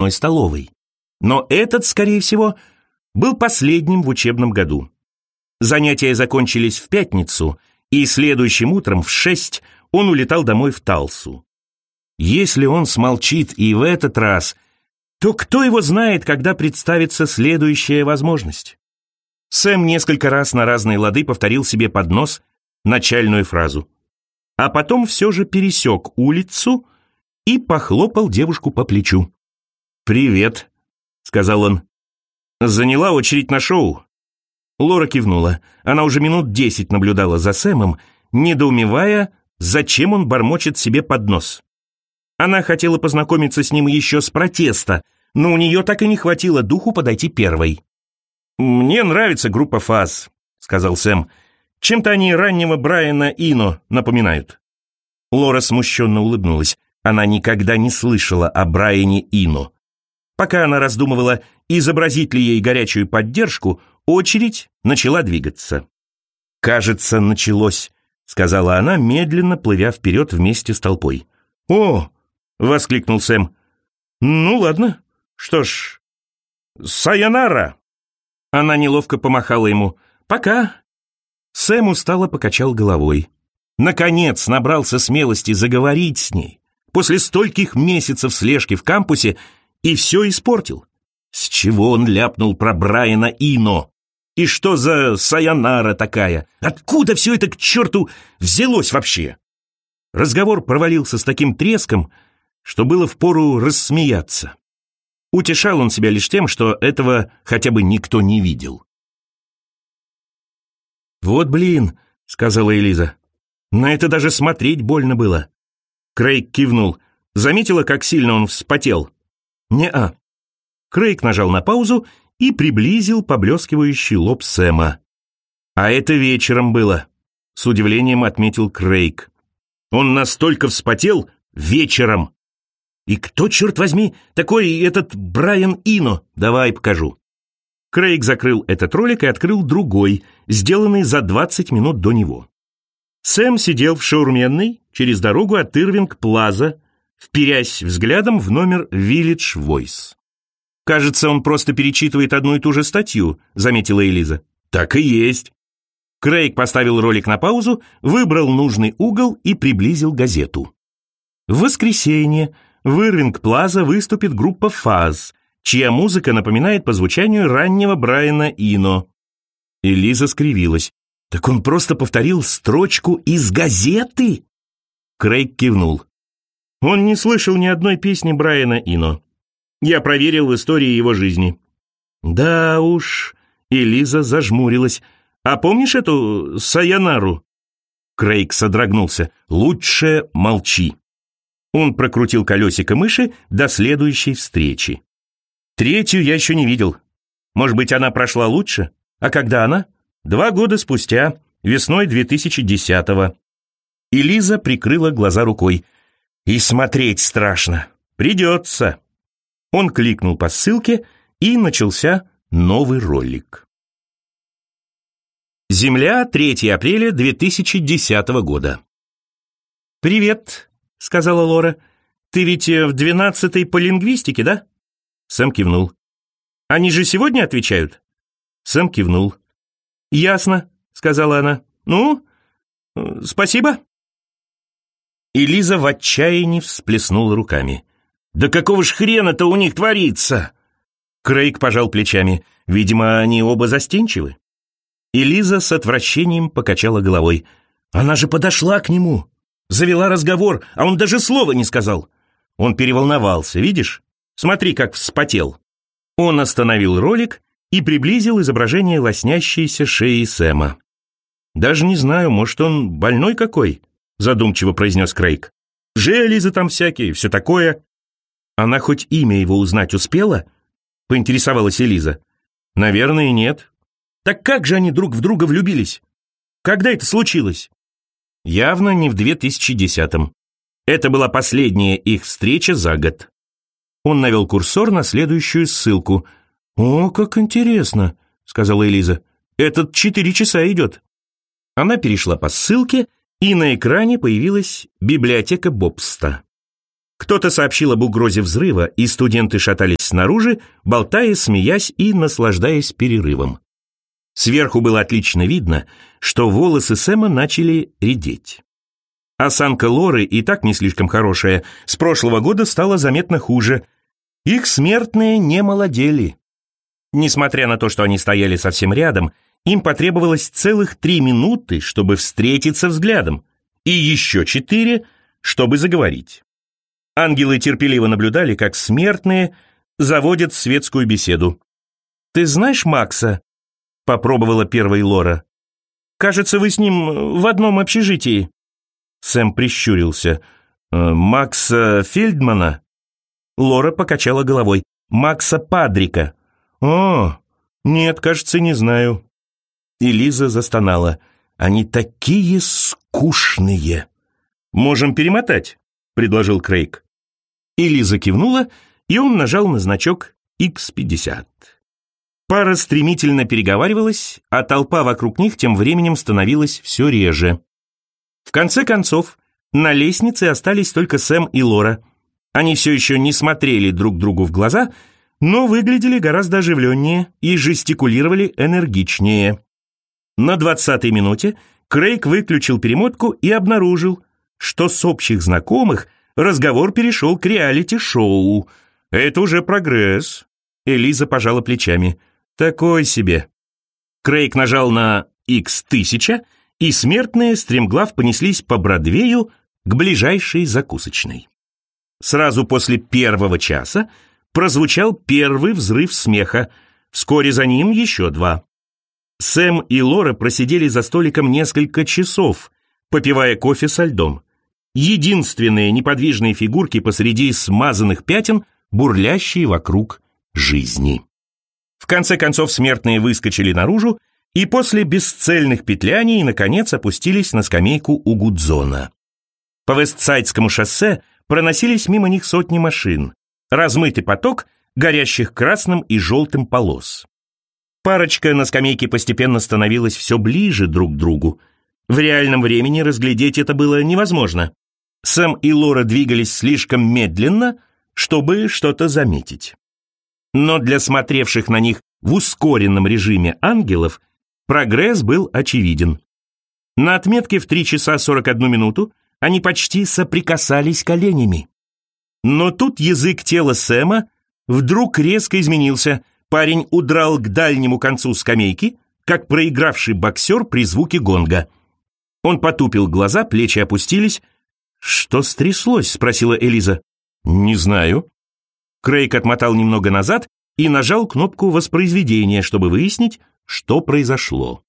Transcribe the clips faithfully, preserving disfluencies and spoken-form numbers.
одной столовой. Но этот, скорее всего, был последним в учебном году. Занятия закончились в пятницу, и следующим утром в шесть он улетал домой в Талсу. Если он смолчит и в этот раз, то кто его знает, когда представится следующая возможность? Сэм несколько раз на разные лады повторил себе под нос начальную фразу, а потом все же пересек улицу и похлопал девушку по плечу. «Привет», — сказал он. «Заняла очередь на шоу?» Лора кивнула. Она уже минут десять наблюдала за Сэмом, недоумевая, зачем он бормочет себе под нос. Она хотела познакомиться с ним еще с протеста, но у нее так и не хватило духу подойти первой. «Мне нравится группа Фаз», — сказал Сэм. «Чем-то они раннего Брайана Ино напоминают». Лора смущенно улыбнулась. Она никогда не слышала о Брайане Ино. Пока она раздумывала, изобразить ли ей горячую поддержку, очередь начала двигаться. «Кажется, началось», — сказала она, медленно плывя вперед вместе с толпой. «О!» — воскликнул Сэм. «Ну ладно, что ж, сайонара!» Она неловко помахала ему. «Пока!» Сэм устало покачал головой. Наконец набрался смелости заговорить с ней. После стольких месяцев слежки в кампусе и все испортил. С чего он ляпнул про Брайана Ино? И что за сайонара такая? Откуда все это к черту взялось вообще? Разговор провалился с таким треском, что было впору рассмеяться. Утешал он себя лишь тем, что этого хотя бы никто не видел. «Вот блин», — сказала Элиза, — «на это даже смотреть больно было». Крейг кивнул. Заметила, как сильно он вспотел? «Не-а». Крейг нажал на паузу и приблизил поблескивающий лоб Сэма. «А это вечером было», — с удивлением отметил Крейг. «Он настолько вспотел вечером». «И кто, черт возьми, такой этот Брайан Ино? Давай покажу». Крейг закрыл этот ролик и открыл другой, сделанный за двадцать минут до него. Сэм сидел в шаурменной через дорогу от Ирвинг Плаза, вперясь взглядом в номер Village Voice. «Кажется, он просто перечитывает одну и ту же статью», — заметила Элиза. «Так и есть». Крейг поставил ролик на паузу, выбрал нужный угол и приблизил газету. В воскресенье в Ирвинг Плаза выступит группа Фаз, чья музыка напоминает по звучанию раннего Брайана Ино. Элиза скривилась. «Так он просто повторил строчку из газеты?» Крейг кивнул. «Он не слышал ни одной песни Брайана Ино. Я проверил в истории его жизни». «Да уж», — Элиза зажмурилась. «А помнишь эту сайонару?» Крейг содрогнулся. «Лучше молчи». Он прокрутил колесико мыши до следующей встречи. «Третью я еще не видел. Может быть, она прошла лучше? А когда она?» «Два года спустя, весной две тысячи десятого». Элиза прикрыла глаза рукой. «И смотреть страшно. Придется». Он кликнул по ссылке, и начался новый ролик. Земля, третьего апреля две тысячи десятого года. «Привет», — сказала Лора. «Ты ведь в двенадцатой по лингвистике, да?» Сэм кивнул. «Они же сегодня отвечают?» Сэм кивнул. «Ясно», — сказала она. «Ну, спасибо». Элиза в отчаянии всплеснула руками. «Да какого ж хрена-то у них творится?» Крейг пожал плечами. «Видимо, они оба застенчивы». Элиза с отвращением покачала головой. «Она же подошла к нему, завела разговор, а он даже слова не сказал. Он переволновался, видишь? Смотри, как вспотел». Он остановил ролик и приблизил изображение лоснящейся шеи Сэма. «Даже не знаю, может, он больной какой?» задумчиво произнес Крейг. «Железы там всякие, все такое». «Она хоть имя его узнать успела?» поинтересовалась Элиза. «Наверное, нет». «Так как же они друг в друга влюбились? Когда это случилось?» «Явно не в две тысячи десятом. Это была последняя их встреча за год». Он навел курсор на следующую ссылку. «О, как интересно», — сказала Элиза. «Этот четыре часа идет». Она перешла по ссылке, и на экране появилась библиотека Бобста. Кто-то сообщил об угрозе взрыва, и студенты шатались снаружи, болтая, смеясь и наслаждаясь перерывом. Сверху было отлично видно, что волосы Сэма начали редеть. Осанка Лоры, и так не слишком хорошая, с прошлого года стала заметно хуже. Их смертные не молодели. Несмотря на то, что они стояли совсем рядом, им потребовалось целых три минуты, чтобы встретиться взглядом, и еще четыре, чтобы заговорить. Ангелы терпеливо наблюдали, как смертные заводят светскую беседу. «Ты знаешь Макса?» — попробовала первой Лора. «Кажется, вы с ним в одном общежитии». Сэм прищурился. «Макса Фельдмана?» Лора покачала головой. «Макса Падрика». «О, нет, кажется, не знаю». И Лиза застонала. «Они такие скучные». «Можем перемотать», — предложил Крейг. И Лиза кивнула, и он нажал на значок икс пятьдесят. Пара стремительно переговаривалась, а толпа вокруг них тем временем становилась все реже. В конце концов, на лестнице остались только Сэм и Лора. Они все еще не смотрели друг другу в глаза, но выглядели гораздо оживленнее и жестикулировали энергичнее. На двадцатой минуте Крейг выключил перемотку и обнаружил, что с общих знакомых разговор перешел к реалити-шоу. Это уже прогресс. Элиза пожала плечами. Такой себе. Крейг нажал на икс тысяча, и смертные стремглав понеслись по Бродвею к ближайшей закусочной. Сразу после первого часа прозвучал первый взрыв смеха. Вскоре за ним еще два. Сэм и Лора просидели за столиком несколько часов, попивая кофе со льдом. Единственные неподвижные фигурки посреди смазанных пятен, бурлящие вокруг жизни. В конце концов смертные выскочили наружу и после бесцельных петляний наконец опустились на скамейку у Гудзона. По Вестсайдскому шоссе проносились мимо них сотни машин, размытый поток горящих красным и желтым полос. Парочка на скамейке постепенно становилась все ближе друг к другу. В реальном времени разглядеть это было невозможно. Сэм и Лора двигались слишком медленно, чтобы что-то заметить. Но для смотревших на них в ускоренном режиме ангелов прогресс был очевиден. На отметке в три часа сорок одну минуту они почти соприкасались коленями. Но тут язык тела Сэма вдруг резко изменился. Парень удрал к дальнему концу скамейки, как проигравший боксер при звуке гонга. Он потупил глаза, плечи опустились. «Что стряслось?» — спросила Элиза. «Не знаю». Крейг отмотал немного назад и нажал кнопку воспроизведения, чтобы выяснить, что произошло.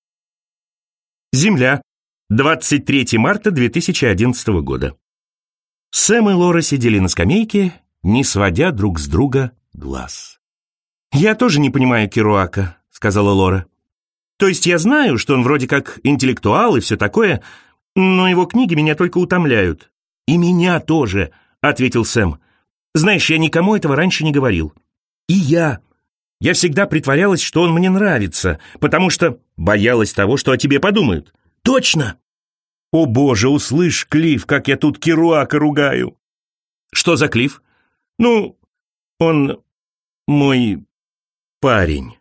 Земля. двадцать третьего марта две тысячи одиннадцатого года. Сэм и Лора сидели на скамейке, не сводя друг с друга глаз. «Я тоже не понимаю Керуака», — сказала Лора. «То есть я знаю, что он вроде как интеллектуал и все такое, но его книги меня только утомляют». «И меня тоже», — ответил Сэм. «Знаешь, я никому этого раньше не говорил». «И я. Я всегда притворялась, что он мне нравится, потому что боялась того, что о тебе подумают». «Точно!» «О боже, услышь, Клифф, как я тут Керуака ругаю». «Что за Клифф?» «Ну, он мой парень».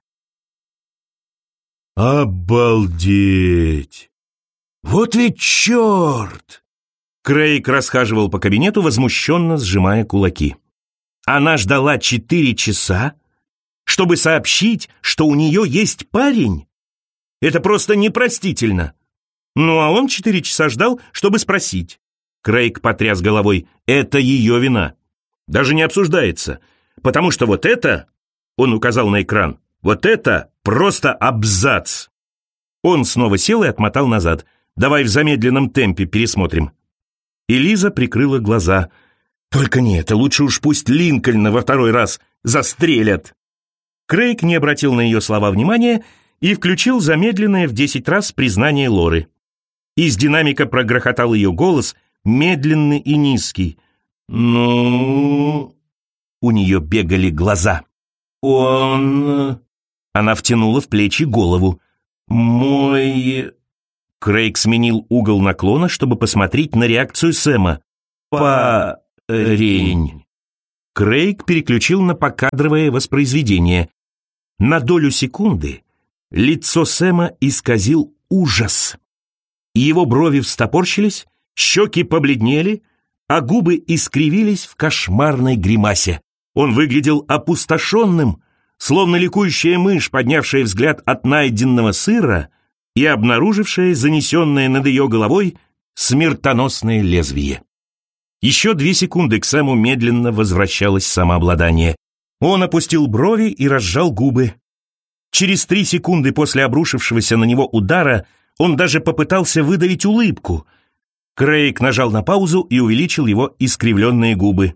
«Обалдеть! Вот ведь черт!» Крейг расхаживал по кабинету, возмущенно сжимая кулаки. Она ждала четыре часа, чтобы сообщить, что у нее есть парень? Это просто непростительно. Ну, а он четыре часа ждал, чтобы спросить. Крейг потряс головой. Это ее вина. Даже не обсуждается. Потому что вот это, он указал на экран, вот это просто абзац. Он снова сел и отмотал назад. Давай в замедленном темпе пересмотрим. И Лиза прикрыла глаза. Только не это, лучше уж пусть Линкольна во второй раз застрелят. Крейг не обратил на ее слова внимания и включил замедленное в десять раз признание Лоры. Из динамика прогрохотал ее голос, медленный и низкий. «Ну...» У нее бегали глаза. «Он...» Она втянула в плечи голову. «Мой...» Крейг сменил угол наклона, чтобы посмотреть на реакцию Сэма. «Па... Рень. Крейг переключил на покадровое воспроизведение. На долю секунды лицо Сэма исказил ужас. Его брови встопорщились, щеки побледнели, а губы искривились в кошмарной гримасе. Он выглядел опустошенным, словно ликующая мышь, поднявшая взгляд от найденного сыра и обнаружившая занесенное над ее головой смертоносное лезвие. Еще две секунды к Сэму медленно возвращалось самообладание. Он опустил брови и разжал губы. Через три секунды после обрушившегося на него удара он даже попытался выдавить улыбку. Крейг нажал на паузу и увеличил его искривленные губы.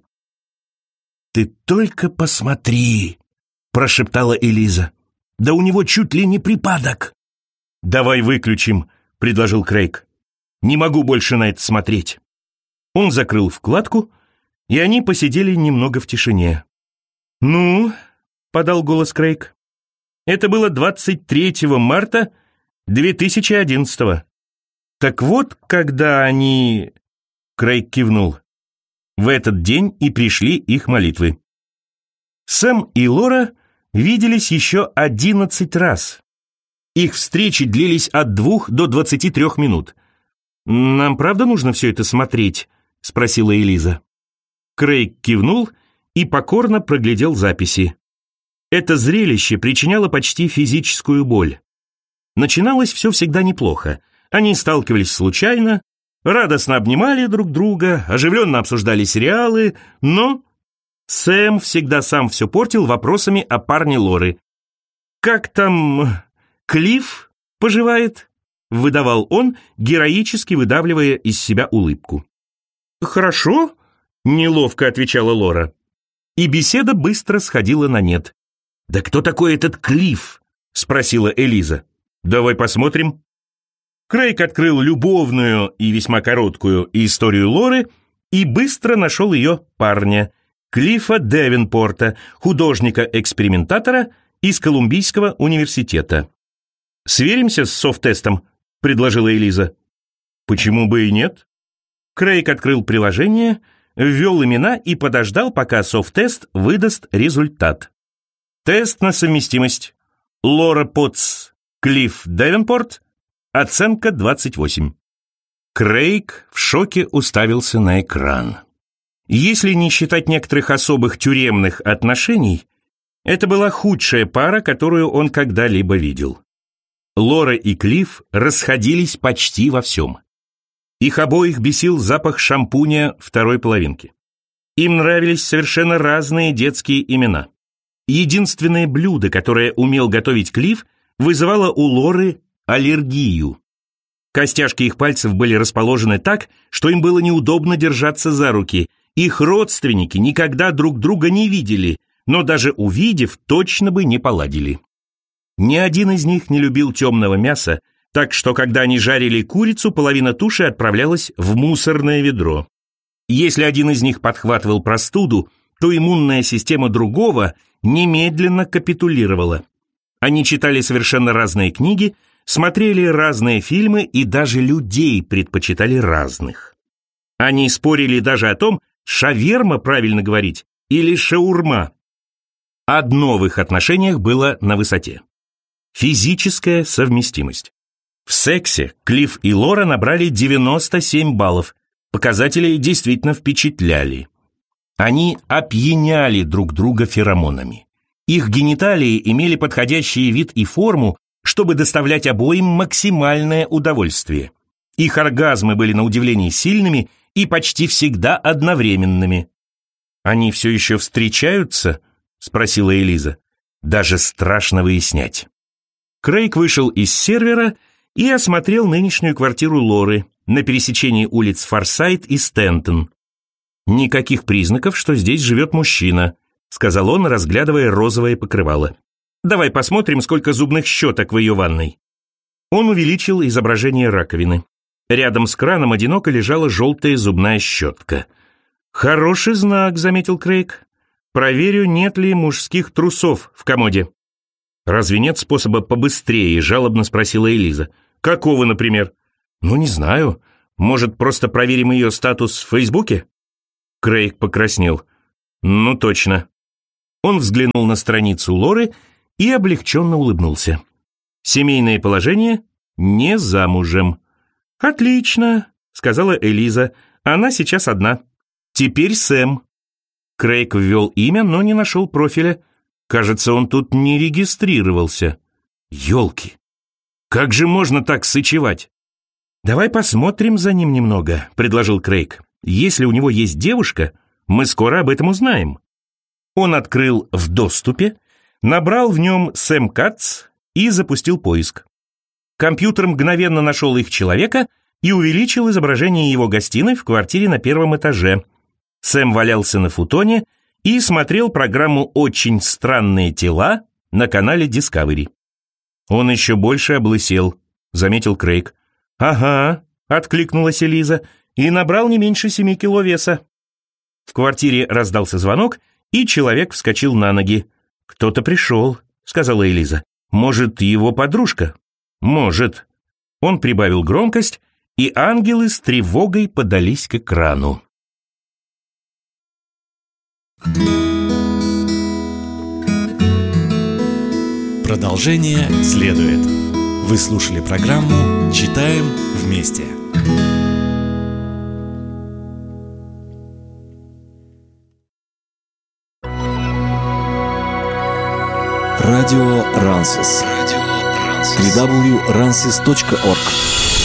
«Ты только посмотри!» — прошептала Элиза. «Да у него чуть ли не припадок!» «Давай выключим», — предложил Крейг. «Не могу больше на это смотреть». Он закрыл вкладку, и они посидели немного в тишине. «Ну», — подал голос Крейг, — «это было двадцать третьего марта две тысячи одиннадцатого. Так вот, когда они...» Крейг кивнул. В этот день и пришли их молитвы. Сэм и Лора виделись еще одиннадцать раз. Их встречи длились от двух до двадцати трех минут. «Нам правда нужно все это смотреть?» — спросила Элиза. Крейг кивнул и покорно проглядел записи. Это зрелище причиняло почти физическую боль. Начиналось все всегда неплохо. Они сталкивались случайно, радостно обнимали друг друга, оживленно обсуждали сериалы, но Сэм всегда сам все портил вопросами о парне Лоры. «Как там Клифф поживает?» — выдавал он, героически выдавливая из себя улыбку. «Хорошо», — неловко отвечала Лора. И беседа быстро сходила на нет. «Да кто такой этот Клифф?» — спросила Элиза. «Давай посмотрим». Крейг открыл любовную и весьма короткую историю Лоры и быстро нашел ее парня, Клиффа Девенпорта, художника-экспериментатора из Колумбийского университета. «Сверимся с софт-тестом», — предложила Элиза. «Почему бы и нет?» Крейг открыл приложение, ввел имена и подождал, пока софт-тест выдаст результат. Тест на совместимость. Лора Потс, Клифф Девенпорт, оценка двадцать восемь. Крейг в шоке уставился на экран. Если не считать некоторых особых тюремных отношений, это была худшая пара, которую он когда-либо видел. Лора и Клифф расходились почти во всем. Их обоих бесил запах шампуня второй половинки. Им нравились совершенно разные детские имена. Единственное блюдо, которое умел готовить Клифф, вызывало у Лоры аллергию. Костяшки их пальцев были расположены так, что им было неудобно держаться за руки. Их родственники никогда друг друга не видели, но даже увидев, точно бы не поладили. Ни один из них не любил темного мяса, так что, когда они жарили курицу, половина туши отправлялась в мусорное ведро. Если один из них подхватывал простуду, то иммунная система другого немедленно капитулировала. Они читали совершенно разные книги, смотрели разные фильмы и даже людей предпочитали разных. Они спорили даже о том, шаверма правильно говорить или шаурма. Одно в их отношениях было на высоте. Физическая совместимость. В сексе Клифф и Лора набрали девяносто семь баллов. Показатели действительно впечатляли. Они опьяняли друг друга феромонами. Их гениталии имели подходящий вид и форму, чтобы доставлять обоим максимальное удовольствие. Их оргазмы были на удивление сильными и почти всегда одновременными. «Они все еще встречаются?» — спросила Элиза. «Даже страшно выяснять». Крейг вышел из сервера и осмотрел нынешнюю квартиру Лоры на пересечении улиц Форсайт и Стентон. «Никаких признаков, что здесь живет мужчина», — сказал он, разглядывая розовое покрывало. «Давай посмотрим, сколько зубных щеток в ее ванной». Он увеличил изображение раковины. Рядом с краном одиноко лежала желтая зубная щетка. «Хороший знак», — заметил Крейг. «Проверю, нет ли мужских трусов в комоде». «Разве нет способа побыстрее?» — жалобно спросила Элиза. «Какого, например?» «Ну, не знаю. Может, просто проверим ее статус в Фейсбуке?» Крейг покраснел. Ну, точно. Он взглянул на страницу Лоры и облегченно улыбнулся. Семейное положение — не замужем. «Отлично», — сказала Элиза. «Она сейчас одна. Теперь Сэм». Крейг ввел имя, но не нашел профиля. Кажется, он тут не регистрировался. Ёлки! Как же можно так сычевать? «Давай посмотрим за ним немного», — предложил Крейг. «Если у него есть девушка, мы скоро об этом узнаем». Он открыл «В доступе», набрал в нем «Сэм Кац» и запустил поиск. Компьютер мгновенно нашел их человека и увеличил изображение его гостиной в квартире на первом этаже. Сэм валялся на футоне и смотрел программу «Очень странные тела» на канале Discovery. «Он еще больше облысел», — заметил Крейг. «Ага», — откликнулась Элиза, «и набрал не меньше семи кило веса». В квартире раздался звонок, и человек вскочил на ноги. «Кто-то пришел», — сказала Элиза. «Может, его подружка?» «Может». Он прибавил громкость, и ангелы с тревогой подались к экрану. Продолжение следует. Вы слушали программу «Читаем вместе». Радио Рансис. дабл ю дабл ю дабл ю точка рансис точка орг